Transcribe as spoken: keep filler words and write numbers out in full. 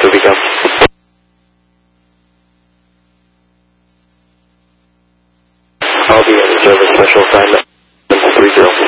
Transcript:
movie come? I'll be in service special assignment three zero.